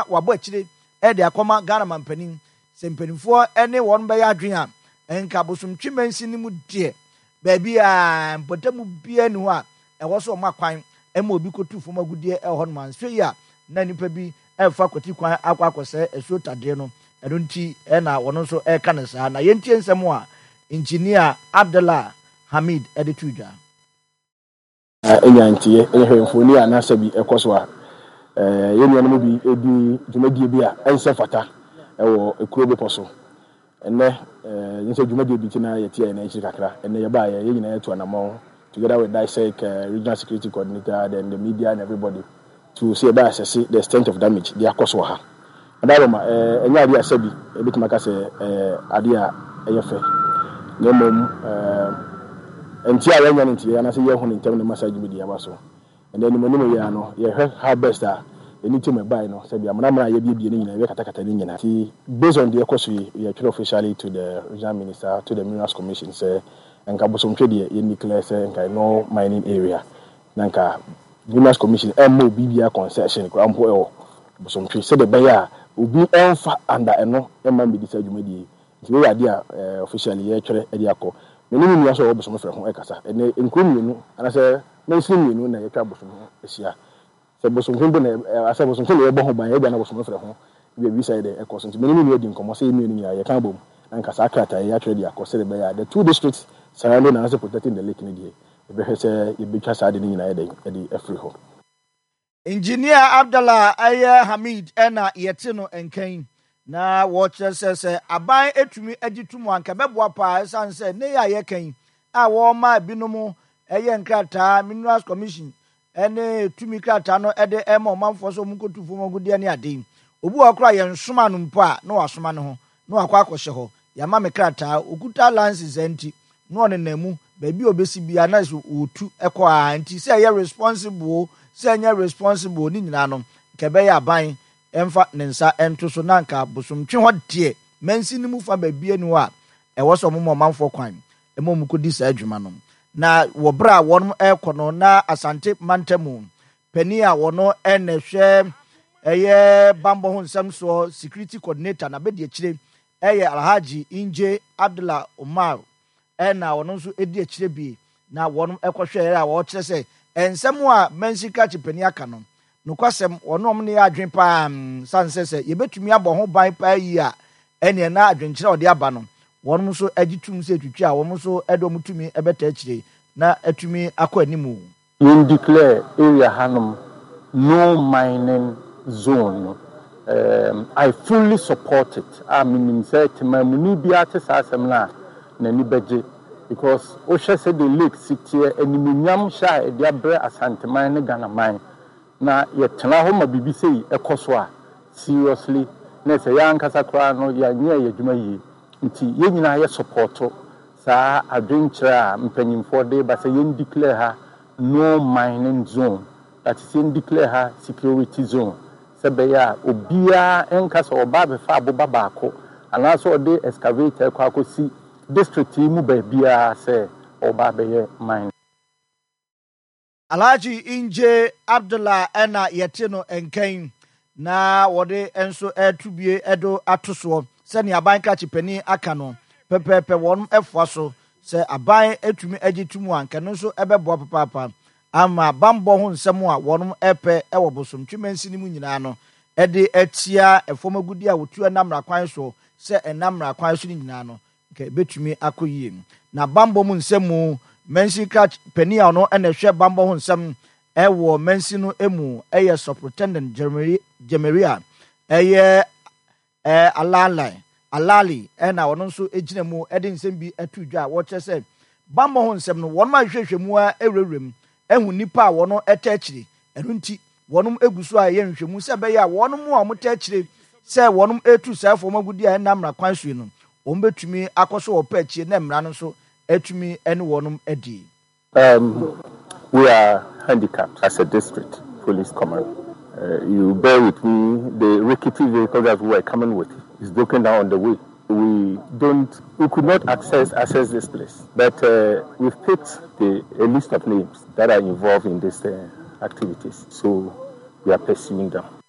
wabɔ akyire de akɔma Ghana mampanin sɛ mpanimfoɔ ne wɔn bɛyɛ adwene a enka bosomtwe mansi ne mu de baabi a mpɔtamu bia ni hɔ a ɛwɔ so ɔma kwan ɛma obi kotu fam agudie ɛhɔ no manso yi a na nipa bi ɛfa kwati kwan akɔsɛ esuo tadeɛ no ɛno nti ɛna wɔn nso ɛka ne saa na yɛntie nsɛm a engineer Abdallah Hamid ɛde tu dwa enyantie ehwemfoni a na sabi ɛkɔso a yɛnua no mu bi edi dwumadie bi a ɛnsɛ fata ɛwɔ ekuro bi pɔso ɛnɛ nse dwumadie bi tina yɛtie na ekyir kakra ɛnɛ yɛba yɛ nyina yɛto anamɔ together with DISEC regional security coordinator then the media and everybody to see about assess the extent of damage they akɔso ha adaloma ɛnya ade asabi ebituma ka sɛ ade a ɛyɛ fɛ nyemom enti a yɛnya no ntie na sɛ yɛho ne ntem ne massage media ba so and then monimo yɛ ano yɛhwɛ how best a anything me buy no say bia mna yɛbiebie ne nyina yɛkata ne nyina ti based on the ekoso yɛtwerɛ officially to the regional minister to the minerals commission say enka bosomtwe de yɛ declare say enka no mining area na enka minerals commission mo bibia concession kra mpo ɛwɔ bosomtwe say the buyer obi enfa under eno emma me disa dwumadie nti we ade a officially yɛtwerɛ ade akɔ menu nua so bosom frɛ ho ɛkasa ene nkromenu anase na nsimenu na yɛtwa bosom ho asia sɛ bosom ho na asɛ bosom ho yɛbɔ ho ban yɛbia na bosom frɛ ho bi side ɛkɔ so nti menu nua di nkɔmɔ sɛ menu nyina yɛka bom anka sa krata yɛatwerɛ de akɔ sɛ de bɛyɛ the two districts surrounding and protecting the lake ne die ɛbɛhwɛ sɛ yɛbɛtwa saa de ne nyina yɛde afiri hɔ. Engineer Abdallah Hamid ɛna yɛte no nkan na wɔkyerɛ sɛ aban etumi agitum anka bɛboa paa ɛsan sɛ ne yɛ yɛkan a wɔma binom ɛyɛ nkrataa minerals commission ɛne tumi krataa no ɛde ɛma ɔmanfoɔ so munkotu fom agudie ne ade obi wɔ kora yɛn soma no mpo a na wasoma ne ho na wakɔ akɔhyɛ hɔ yɛma me krataa okuta lances anti na ɔne namu baabi obesi bia na so otu ɛkɔ a nti sɛ ɛyɛ responsible sɛ ɛnyɛ responsible ne nyina no kɛbɛyɛ aban ɛmfa ne nsa ɛnto so na nka bosomtwe hɔ deɛ mansi ne mu fa baabi ani hɔ a ɛwɔ sɛ ɔmo ɔmanfoɔ kwan ɛma ɔmo kɔdi saa adwuma no na wɔbra a wɔn ɛkɔ no na asante mantamu pani a wɔn ɛna hwɛ ɛyɛ bambɔ ho nsɛm soɔ security coordinator na bɛdi akyire ɛyɛ Alhaji Inje Abdullah Umar ɛna wɔn nso ɛdi akyire bi na wɔn ɛkɔhwɛ ɛyɛ a wɔkyerɛ sɛ nsɛm a mansi kachi pani aka no nokwasɛm wɔn ne yɛ adwen paa sanse sɛ yɛbɛtumi abɔ ho ban paa yi a ɛne na adwenkyerɛ ɔde aba no wɔn nso agitum sɛ twitwi a wɔn nso ɛde wɔn tumi ɛbɛta akyire na atumi akɔ animu. You declare area hanum no mining zone. I fully support it. I mean, say timamuni biate sa semna na ni beje because Osha said the lake city eniminyam sha e dia bre asanteman ne Ghana mine na yetena ho ma bibi sei ekoso a seriously na say ya nkasa kra no ya nya yadwuma yi nti ye nyina ye supporto saa adventure a mpanyimfo de ba say ye declare ha no mining zone that is in declare ha security zone sebeya obia enkasa oba be fa aboba baako anaso ode excavator kwa akosi district mu ba bia say oba be ye mine. Alhaji Inje Abdullah ɛna yɛte no nkan na wɔde enso ɛtubie ɛdo atosoɔ sɛnea aban kachi pani aka no pɛpɛpɛ wɔn ɛfoa so sɛ aban etumi agitumu anka no nso ɛbɛboa papaapa ama bambɔ ho nsɛm a wɔn ɛpɛ ɛwɔ bosomtwe mansi ne mu nyinaa no ɛde atia ɛfɔm agudi a wotu ɛnamra kwan so sɛ ɛnamra kwan so ne nyinaa no nke betumi akɔyie na bambɔ mu nsɛm mansi kachi pani a no ɛna hwɛ bambɔ ho nsɛm ɛwɔ mansi no emu ɛyɛ superintendent Jemeria ɛyɛ alali ɛna wɔn nso egyina mu ɛde nsɛm bi atu dwa a wɔkyerɛ sɛ bambɔ ho nsɛm no wɔn ma hwehwɛ mu a ɛwurawuram ɛhu nipa a wɔn ɛtɛ akyire ɛno nti wɔn egu so a ɛyɛ nhwɛmu sɛ bɛyɛ a wɔn mu a wɔn tɛ akyire sɛ wɔn etu saa fɔm agudi a ɛnam na kwan so no wɔn betumi akɔ so wɔ pɛ akyire na mmara no nso etumi ɛne wɔn adi. We are handicapped as a district police command. You bear with me, the rickety vehicle that we were coming with is broken down on the way. We could not access this place. But we've picked a list of names that are involved in these activities. So we are pursuing them.